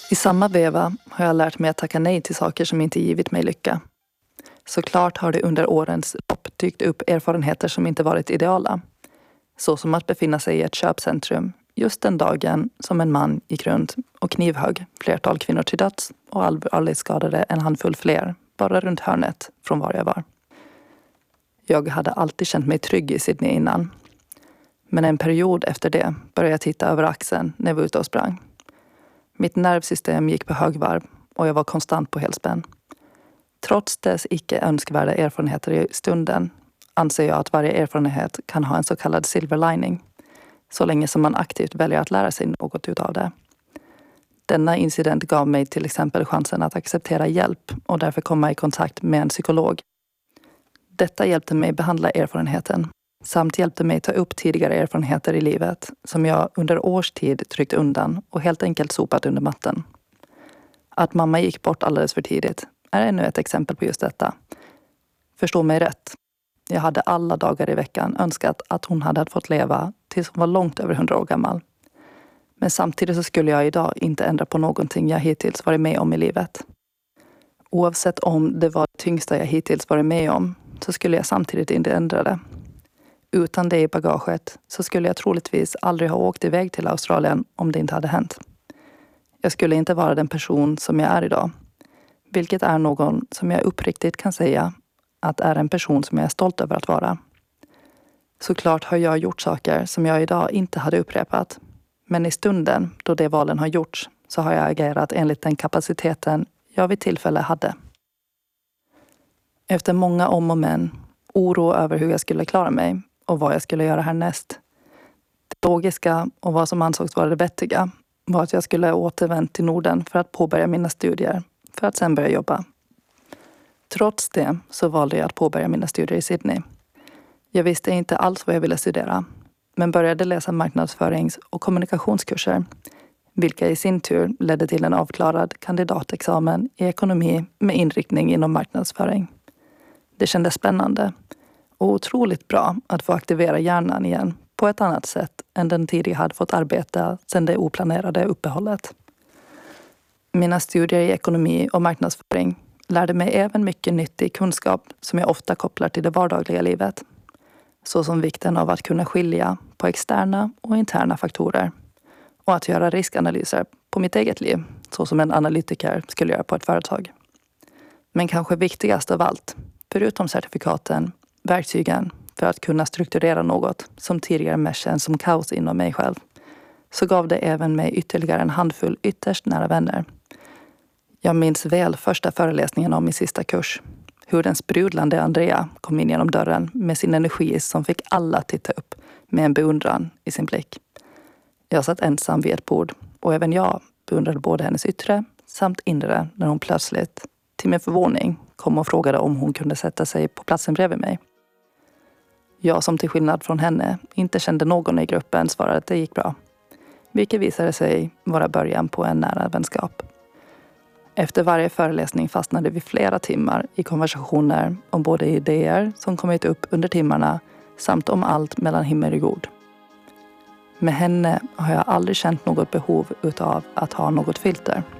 I samma veva har jag lärt mig att tacka nej till saker som inte givit mig lycka. Såklart har det under årens lopp dykt upp erfarenheter som inte varit ideala. Så som att befinna sig i ett köpcentrum just den dagen som en man gick runt och knivhögg flertal kvinnor till döds och allvarligt skadade en handfull fler bara runt hörnet från var jag var. Jag hade alltid känt mig trygg i Sydney innan. Men en period efter det började jag titta över axeln när jag var ute och sprang. Mitt nervsystem gick på högvarv och jag var konstant på helspänn. Trots dess icke önskvärda erfarenheter i stunden anser jag att varje erfarenhet kan ha en så kallad silver lining. Så länge som man aktivt väljer att lära sig något utav det. Denna incident gav mig till exempel chansen att acceptera hjälp och därför komma i kontakt med en psykolog. Detta hjälpte mig behandla erfarenheten samt hjälpte mig ta upp tidigare erfarenheter i livet som jag under års tid tryckt undan och helt enkelt sopat under mattan. Att mamma gick bort alldeles för tidigt är ännu ett exempel på just detta. Förstå mig rätt. Jag hade alla dagar i veckan önskat att hon hade fått leva tills hon var långt över 100 år gammal. Men samtidigt så skulle jag idag inte ändra på någonting jag hittills varit med om i livet. Oavsett om det var det tyngsta jag hittills varit med om så skulle jag samtidigt inte ändra det. Utan det i bagaget så skulle jag troligtvis aldrig ha åkt iväg till Australien om det inte hade hänt. Jag skulle inte vara den person som jag är idag. Vilket är någon som jag uppriktigt kan säga att är en person som jag är stolt över att vara. Såklart har jag gjort saker som jag idag inte hade upprepat. Men i stunden då det valen har gjorts så har jag agerat enligt den kapaciteten jag vid tillfälle hade. Efter många om och men, oro över hur jag skulle klara mig och vad jag skulle göra härnäst. Det logiska och vad som ansågs vara det vettiga var att jag skulle återvända till Norden för att påbörja mina studier för att sedan börja jobba. Trots det så valde jag att påbörja mina studier i Sydney. Jag visste inte alls vad jag ville studera, men började läsa marknadsförings- och kommunikationskurser, vilka i sin tur ledde till en avklarad kandidatexamen i ekonomi med inriktning inom marknadsföring. Det kändes spännande och otroligt bra att få aktivera hjärnan igen på ett annat sätt än den tidigare hade fått arbeta sedan det oplanerade uppehållet. Mina studier i ekonomi och marknadsföring lärde mig även mycket nyttig kunskap som jag ofta kopplar till det vardagliga livet. Såsom vikten av att kunna skilja på externa och interna faktorer. Och att göra riskanalyser på mitt eget liv, så som en analytiker skulle göra på ett företag. Men kanske viktigast av allt, förutom certifikaten, verktygen för att kunna strukturera något som tidigare mest känns som kaos inom mig själv, så gav det även mig ytterligare en handfull ytterst nära vänner. Jag minns väl första föreläsningen om min sista kurs. Hur den sprudlande Andrea kom in genom dörren med sin energi som fick alla titta upp med en beundran i sin blick. Jag satt ensam vid ett bord och även jag beundrade både hennes yttre samt inre när hon plötsligt, till min förvåning, kom och frågade om hon kunde sätta sig på platsen bredvid mig. Jag som till skillnad från henne inte kände någon i gruppen svarade att det gick bra. Vilket visade sig vara början på en nära vänskap. Efter varje föreläsning fastnade vi flera timmar i konversationer om både idéer som kommit upp under timmarna samt om allt mellan himmel och jord. Med henne har jag aldrig känt något behov utav att ha något filter.